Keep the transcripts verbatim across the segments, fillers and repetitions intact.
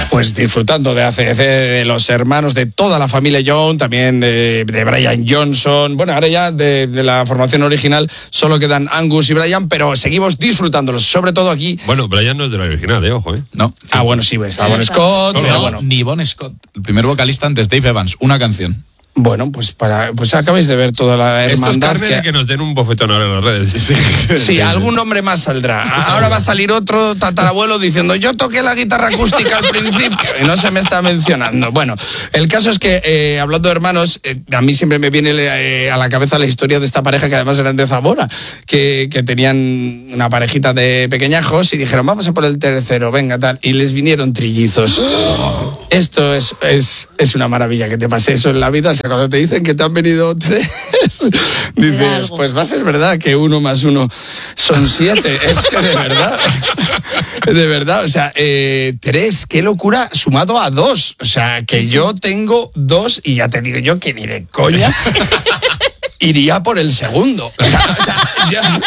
Pues disfrutando de A C D C, de los hermanos, de toda la familia Young, también de, de Brian Johnson. Bueno, ahora ya de, de la formación original solo quedan Angus y Brian, pero seguimos disfrutándolos, sobre todo aquí. Bueno, Brian no es de la original, eh, ojo, ¿eh? No. Ah, bueno, sí, está Bon Scott, No, pero no, bueno. ni Bon Scott. El primer vocalista antes, Dave Evans, una canción. Bueno, pues para pues acabáis de ver toda la Esto es hermandad. carne de que nos den un bofetón ahora en las redes. Sí, sí, algún nombre más saldrá. Ahora va a salir otro tatarabuelo diciendo yo toqué la guitarra acústica al principio y no se me está mencionando. Bueno, el caso es que, eh, hablando de hermanos, eh, a mí siempre me viene eh, a la cabeza la historia de esta pareja que además eran de Zamora, que, que tenían una parejita de pequeñajos y dijeron vamos a por el tercero, venga, tal, y les vinieron trillizos. Esto es, es, es una maravilla que te pase eso en la vida. O sea, cuando te dicen que te han venido tres, dices, pues va a ser verdad que uno más uno son siete. Es que de verdad, de verdad, o sea, eh, tres, qué locura, sumado a dos. O sea, que yo tengo dos y ya te digo yo que ni de coña iría por el segundo. O sea, o sea, ya...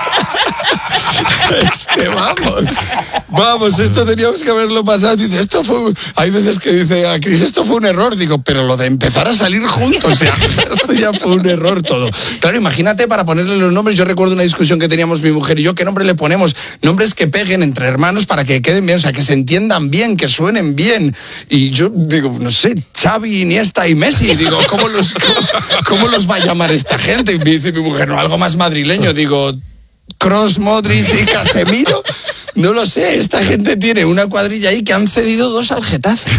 Es que vamos, vamos, esto teníamos que haberlo pasado. Dice, esto fue. Hay veces que dice a Chris, esto fue un error. Digo, pero lo de empezar a salir juntos, o sea, o sea, esto ya fue un error todo. Claro, imagínate para ponerle los nombres. Yo recuerdo una discusión que teníamos mi mujer y yo, ¿qué nombre le ponemos? Nombres que peguen entre hermanos para que queden bien, o sea, que se entiendan bien, que suenen bien. Y yo digo, no sé, Xavi, Iniesta y Messi. Digo, ¿cómo los, cómo, cómo los va a llamar esta gente? Y me dice mi mujer, no, algo más madrileño. Digo, Kroos, Modric y Casemiro, no lo sé, esta gente tiene una cuadrilla ahí que han cedido dos al Getafe.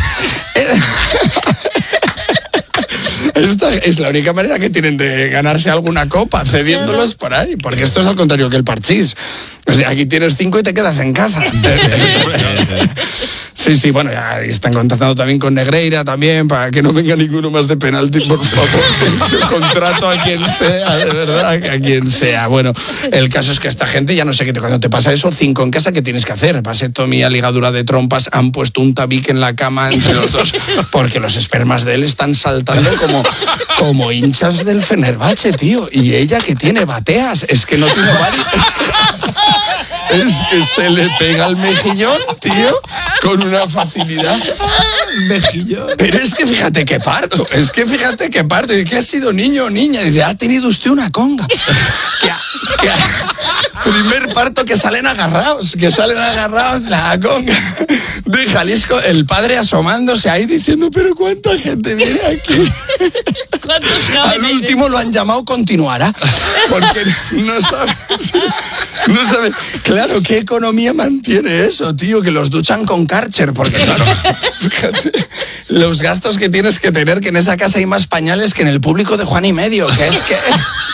Esta es la única manera que tienen de ganarse alguna copa, cediéndolos por ahí, porque esto es al contrario que el parchís. O sea, aquí tienes cinco y te quedas en casa. Sí, sí, sí. Sí, sí, bueno, ya están contactando también con Negreira también, para que no venga ninguno más de penalti, por favor. Yo contrato a quien sea, de verdad, a quien sea. Bueno, el caso es que esta gente, ya no sé qué, cuando te pasa eso, cinco en casa, ¿qué tienes que hacer? Vasectomía, ligadura de trompas, han puesto un tabique en la cama entre los dos, porque los espermas de él están saltando como, como hinchas del Fenerbahce, tío. Y ella que tiene bateas, es que no tiene varios... Es que se le pega el mejillón, tío, con una facilidad. Mejillón. Pero es que fíjate qué parto, es que fíjate qué parto. ¿De qué ha sido niño o niña? Dice, ha tenido usted una conga. Que, que, primer parto que salen agarrados, que salen agarrados la conga de Jalisco. El padre asomándose ahí diciendo, pero ¿cuánta gente viene aquí? Al último lo han llamado continuará, porque no sabe, no sabe. Claro, ¿qué economía mantiene eso, tío? Que los duchan con Karcher, porque claro, fíjate, los gastos que tienes que tener, que en esa casa hay más pañales que en el público de Juan y Medio, que es que...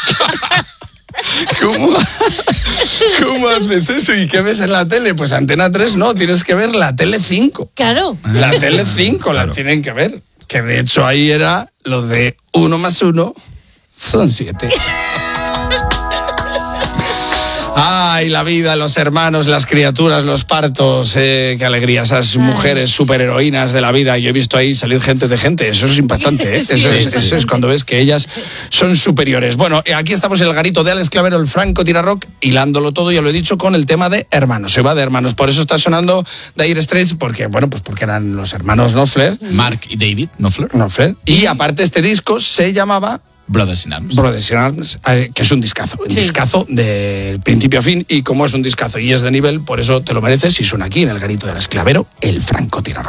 ¿Cómo, ¿Cómo haces eso? ¿Y qué ves en la tele? Pues Antena tres no, tienes que ver la Tele cinco. Claro. La Tele cinco la claro. Tienen que ver. Que de hecho ahí era lo de uno más uno son siete. Ay, la vida, los hermanos, las criaturas, los partos, eh, qué alegría, esas mujeres superheroínas de la vida. Yo he visto ahí salir gente de gente, eso es impactante, ¿eh? Eso, sí, es, sí. eso es cuando ves que ellas son superiores. Bueno, aquí estamos en el garito de Alex Clavero, el Franco Tirarock, hilándolo todo, ya lo he dicho, con el tema de hermanos. Se va de hermanos, por eso está sonando Dire Straits, porque, bueno, pues porque eran los hermanos Knopfler. Mark y David Knopfler. Knopfler. Y aparte este disco se llamaba... Brothers in Arms. Brothers in Arms, eh, que es un discazo, un sí. discazo de principio a fin, y como es un discazo y es de nivel, por eso te lo mereces y suena aquí en el garito del Esclavero, el Franco Tirarock.